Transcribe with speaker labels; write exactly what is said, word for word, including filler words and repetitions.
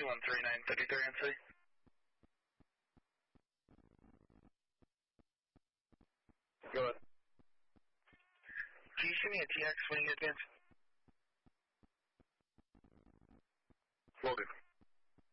Speaker 1: two one three nine three three N C. Go ahead. Can you send me a T X when you advance? Will do.